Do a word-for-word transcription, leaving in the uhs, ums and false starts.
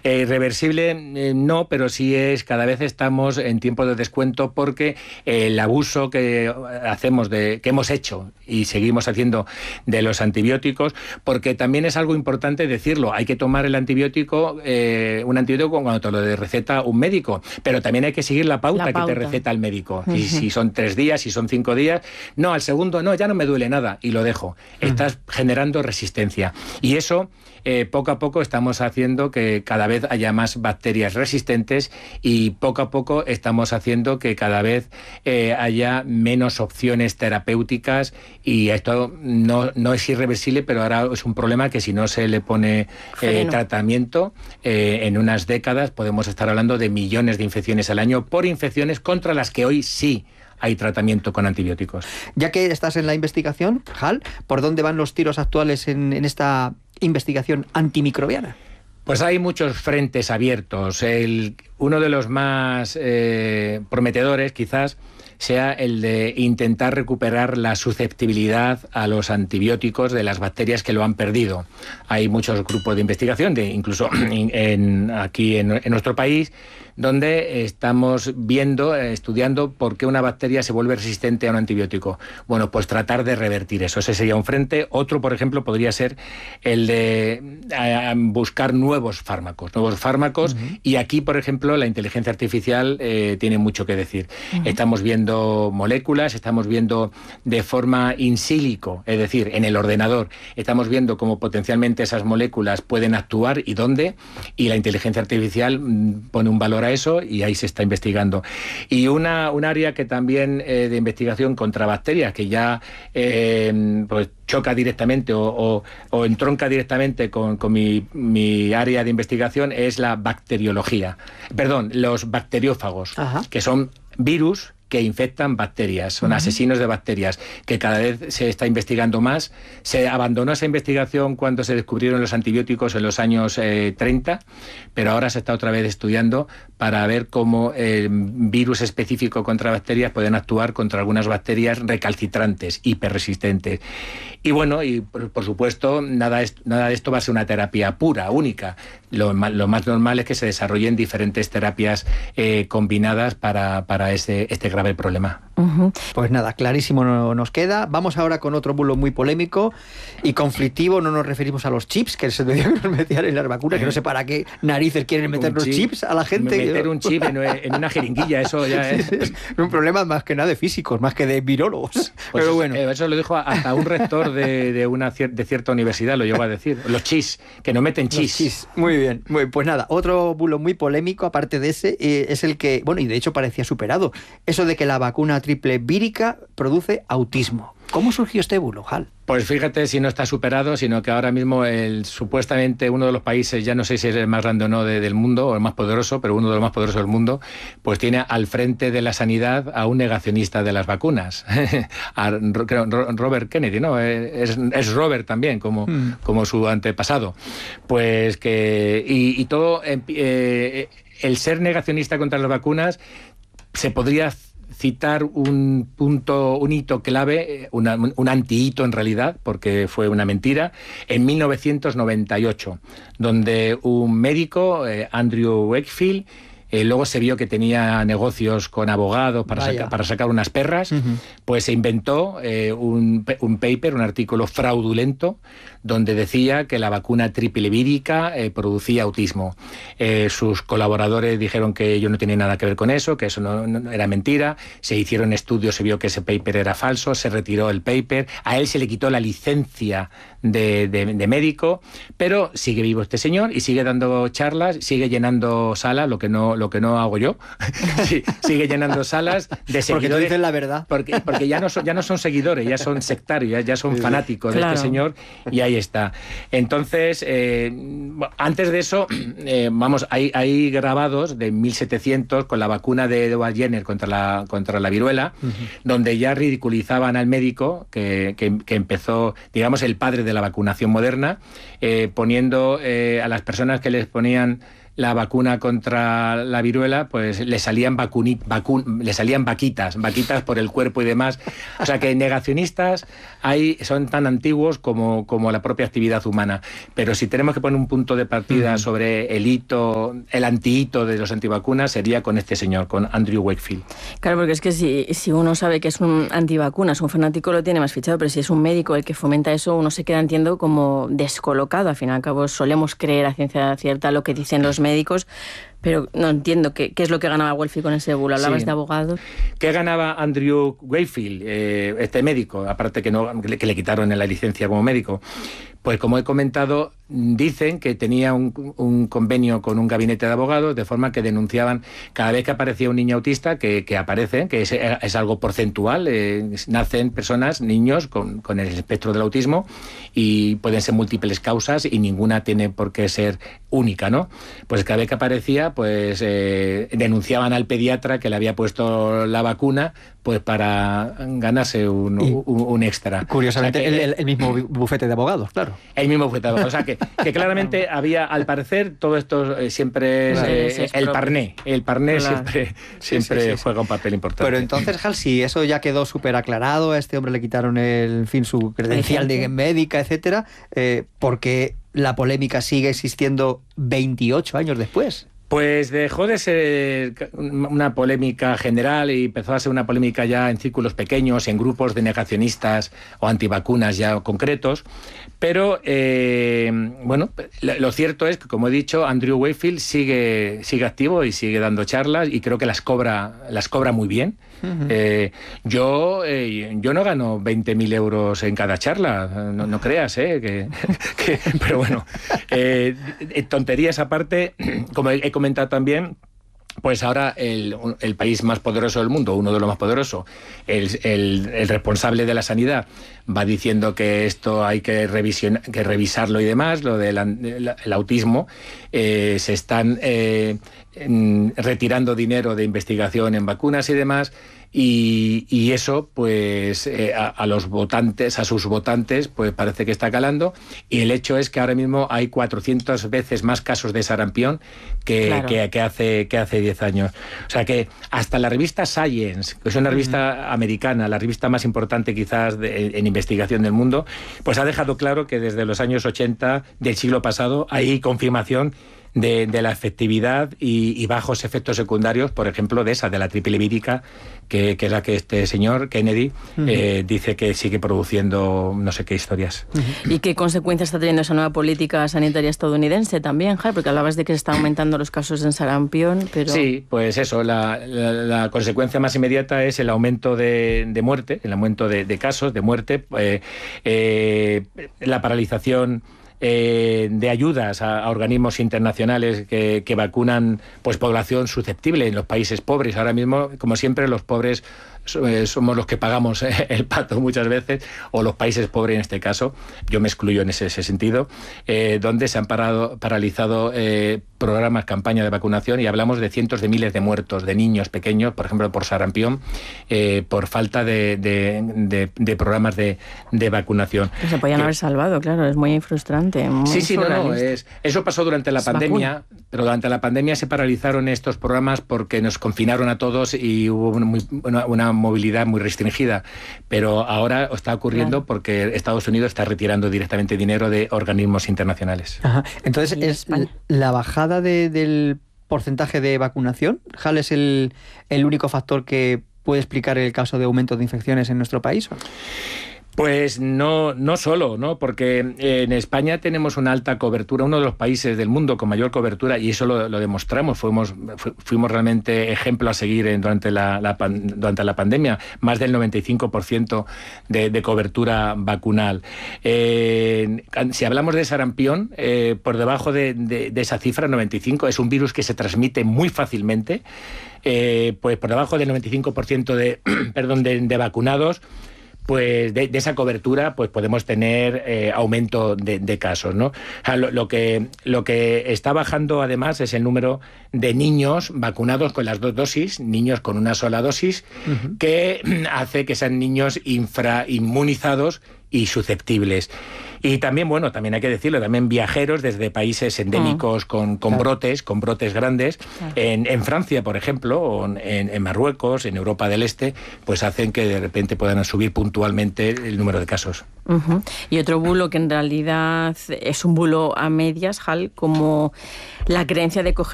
Eh, irreversible eh, no, pero sí es, cada vez estamos en tiempo de descuento porque eh, el abuso que hacemos, de que hemos hecho y seguimos haciendo de los antibióticos, porque también es algo importante decirlo, hay que tomar el antibiótico, eh, un antibiótico cuando te lo receta un médico, pero también hay que seguir la pauta, la pauta. que te receta el médico. Uh-huh. Y si son tres días, si son cinco días, no, al segundo no, ya no me duele nada y lo dejo. Uh-huh. Estás generando resistencia. Y eso, eh, poco a poco estamos haciendo que cada vez haya más bacterias resistentes y poco a poco estamos haciendo que cada vez eh, haya menos opciones terapéuticas y esto no, no es irreversible, pero ahora es un problema que si no se le pone eh, tratamiento, eh, en unas décadas podemos estar hablando de millones de infecciones al año por infecciones contra las que hoy sí hay tratamiento con antibióticos. Ya que estás en la investigación, Hal, ¿por dónde van los tiros actuales en, en esta investigación antimicrobiana? Pues hay muchos frentes abiertos. El, uno de los más eh, prometedores, quizás, sea el de intentar recuperar la susceptibilidad a los antibióticos de las bacterias que lo han perdido. Hay muchos grupos de investigación, de, incluso en, aquí en, en nuestro país, donde estamos viendo, estudiando por qué una bacteria se vuelve resistente a un antibiótico. Bueno, pues tratar de revertir eso. Ese sería un frente. Otro, por ejemplo, podría ser el de eh, buscar nuevos fármacos. Nuevos fármacos. Uh-huh. Y aquí, por ejemplo, la inteligencia artificial eh, tiene mucho que decir. Uh-huh. Estamos viendo moléculas, estamos viendo de forma in silico, es decir, en el ordenador. Estamos viendo cómo potencialmente esas moléculas pueden actuar y dónde. Y la inteligencia artificial mm, pone un valor a eso y ahí se está investigando. Y una, un área que también eh, de investigación contra bacterias, que ya eh, pues choca directamente o, o, o entronca directamente con, con mi, mi área de investigación, es la bacteriología. Perdón, los bacteriófagos, Ajá. que son virus que infectan bacterias, son uh-huh. asesinos de bacterias, que cada vez se está investigando más. Se abandonó esa investigación cuando se descubrieron los antibióticos en los años eh, treinta, pero ahora se está otra vez estudiando para ver cómo eh, virus específico contra bacterias pueden actuar contra algunas bacterias recalcitrantes, hiperresistentes. Y bueno, y por, por supuesto, nada, es, nada de esto va a ser una terapia pura, única. Lo, lo más normal es que se desarrollen diferentes terapias eh, combinadas para, para ese, este grave problema. Uh-huh. Pues nada, clarísimo no nos queda. Vamos ahora con otro bulo muy polémico y conflictivo. No nos referimos a los chips, que se decía que nos metían en las vacunas, que no sé para qué narices quieren meter los chip, chips a la gente. Meter un chip en, en una jeringuilla, eso ya es... es un problema más que nada de físicos, más que de virólogos. Pues Pero bueno. Eso lo dijo hasta un rector de, de una cier- de cierta universidad, lo llegó a decir. Los chis, que no meten chis. Los chis. Muy bien. Muy bien. Pues nada, otro bulo muy polémico, aparte de ese, eh, es el que, bueno, y de hecho parecía superado, eso de que la vacuna triple vírica produce autismo. ¿Cómo surgió este bulo, Hal? Pues fíjate si no está superado, sino que ahora mismo el, supuestamente uno de los países, ya no sé si es el más grande o no de, del mundo, o el más poderoso, pero uno de los más poderosos del mundo, pues tiene al frente de la sanidad a un negacionista de las vacunas, a Robert Kennedy, ¿no? Es, es Robert también, como, mm. como su antepasado. Pues que... Y, y todo... Eh, el ser negacionista contra las vacunas se podría citar un punto, un hito clave, una, un antihito en realidad, porque fue una mentira, en mil novecientos noventa y ocho, donde un médico, eh, Andrew Wakefield, Eh, luego se vio que tenía negocios con abogados para, saca, para sacar unas perras, uh-huh. pues se inventó eh, un, un paper, un artículo fraudulento, donde decía que la vacuna triple vírica eh, producía autismo. Eh, sus colaboradores dijeron que ellos no tenían nada que ver con eso, que eso no, no era mentira. Se hicieron estudios, se vio que ese paper era falso, se retiró el paper, a él se le quitó la licencia de, de, de médico, pero sigue vivo este señor y sigue dando charlas, sigue llenando salas, lo que no lo que no hago yo, sí, sigue llenando salas de seguidores. Porque no dicen la verdad. Porque, porque ya, no son, ya no son seguidores, ya son sectarios, ya, ya son fanáticos claro. de este señor, y ahí está. Entonces, eh, antes de eso, eh, vamos, hay, hay grabados de mil setecientos con la vacuna de Edward Jenner contra la, contra la viruela, uh-huh. donde ya ridiculizaban al médico que, que, que empezó, digamos, el padre de la vacunación moderna, eh, poniendo eh, a las personas que les ponían la vacuna contra la viruela, pues le salían vacuni, vacun, le salían vaquitas, vaquitas por el cuerpo y demás. O sea que negacionistas hay, son tan antiguos como, como la propia actividad humana. Pero si tenemos que poner un punto de partida uh-huh. sobre el hito, el antihito de los antivacunas, sería con este señor, con Andrew Wakefield. Claro, porque es que si, si uno sabe que es un antivacunas, un fanático lo tiene más fichado, pero si es un médico el que fomenta eso, uno se queda, entiendo, como descolocado. Al fin y al cabo solemos creer a ciencia cierta lo que dicen los médicos, pero no entiendo qué, qué es lo que ganaba Wakefield con ese bulo. Hablabas sí. de abogado. ¿Qué ganaba Andrew Wakefield, eh, este médico, aparte que, no, que le quitaron la licencia como médico? Pues como he comentado, dicen que tenía un, un convenio con un gabinete de abogados, de forma que denunciaban cada vez que aparecía un niño autista, que, que aparece, que es, es algo porcentual, eh, nacen personas, niños con, con el espectro del autismo, y pueden ser múltiples causas y ninguna tiene por qué ser única, ¿no? Pues cada vez que aparecía, pues eh, denunciaban al pediatra que le había puesto la vacuna, pues para ganarse un, un, un extra. Curiosamente, o sea que, el, el mismo bufete de abogados, claro. El mismo bufete de abogados. O sea, que, que claramente había, al parecer, todo esto eh, siempre es, eh, sí, sí, es el parné. El parné claro. siempre, siempre sí, sí, sí, juega un papel importante. Pero entonces, Hal, si eso ya quedó súper aclarado, a este hombre le quitaron el, en fin, su credencial de médica, etcétera, eh, ¿por qué la polémica sigue existiendo veintiocho años después? Pues dejó de ser una polémica general y empezó a ser una polémica ya en círculos pequeños, en grupos de negacionistas o antivacunas ya concretos. Pero, eh, bueno, lo cierto es que, como he dicho, Andrew Wakefield sigue, sigue activo y sigue dando charlas y creo que las cobra, las cobra muy bien. Uh-huh. Eh, yo, eh, yo no gano veinte mil euros en cada charla, no, no creas, ¿eh? Que, que, pero bueno, eh, tonterías aparte, como he, he comentado también, pues ahora el, el país más poderoso del mundo, uno de los más poderosos, el, el, el responsable de la sanidad, va diciendo que esto hay que, revision, que revisarlo y demás, lo del el, el autismo, eh, se están eh, en, retirando dinero de investigación en vacunas y demás, y, y eso pues eh, a, a los votantes, a sus votantes, pues parece que está calando, y el hecho es que ahora mismo hay cuatrocientas veces más casos de sarampión que, claro. que, que hace que hace diez años. O sea que hasta la revista Science, que es una revista uh-huh. americana, la revista más importante quizás de, en investigación del mundo, pues ha dejado claro que desde los años ochenta del siglo pasado hay confirmación de, de la efectividad y, y bajos efectos secundarios, por ejemplo, de esa, de la triple vírica, que, que es la que este señor, Kennedy, uh-huh. eh, dice que sigue produciendo no sé qué historias. Uh-huh. ¿Y qué consecuencias está teniendo esa nueva política sanitaria estadounidense también, Jai? Porque hablabas de que se están aumentando los casos en sarampión, pero... Sí, pues eso, la, la, la consecuencia más inmediata es el aumento de, de muerte, el aumento de, de casos de muerte, eh, eh, la paralización Eh, de ayudas a, a organismos internacionales que, que vacunan pues población susceptible en los países pobres. Ahora mismo, como siempre, los pobres eh, somos los que pagamos eh, el pato muchas veces, o los países pobres en este caso, yo me excluyo en ese, ese sentido, eh, donde se han parado, paralizado eh, programas, campañas de vacunación, y hablamos de cientos de miles de muertos, de niños pequeños, por ejemplo, por sarampión, eh, por falta de, de, de, de programas de, de vacunación. Pues se podían que, haber salvado, claro, es muy frustrante. Muy sí, sí, no, no, es, eso pasó durante la es pandemia, vacuna. Pero durante la pandemia se paralizaron estos programas porque nos confinaron a todos y hubo una, muy, una, una movilidad muy restringida, pero ahora está ocurriendo claro. porque Estados Unidos está retirando directamente dinero de organismos internacionales. Ajá. Entonces, ¿es la bajada de, del porcentaje de vacunación, Hal, es el, el único factor que puede explicar el caso de aumento de infecciones en nuestro país? Pues no, no solo, ¿no? Porque en España tenemos una alta cobertura, uno de los países del mundo con mayor cobertura, y eso lo, lo demostramos, fuimos, fuimos realmente ejemplo a seguir en, durante, la, la, durante la pandemia, más del noventa y cinco por ciento de, de cobertura vacunal. Eh, si hablamos de sarampión, eh, por debajo de, de, de esa cifra, noventa y cinco, es un virus que se transmite muy fácilmente, eh, pues por debajo del noventa y cinco por ciento de, perdón, de, de vacunados, pues de, de esa cobertura pues podemos tener eh, aumento de, de casos, ¿no? O sea, lo, lo que lo que está bajando además es el número de niños vacunados con las dos dosis, niños con una sola dosis, uh-huh. que hace que sean niños infrainmunizados y susceptibles. Y también, bueno, también hay que decirlo, también viajeros desde países endémicos mm. con, con claro. brotes, con brotes grandes, claro. en, en Francia, por ejemplo, o en, en Marruecos, en Europa del Este, pues hacen que de repente puedan subir puntualmente el número de casos. Uh-huh. Y otro bulo que en realidad es un bulo a medias, Hal, como la creencia de coger